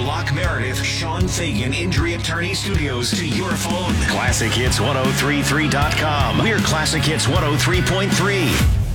Locke Meredith, Sean Fagan Injury Attorney Studios to your phone. ClassicHits1033.com. We're Classic Hits 103.3.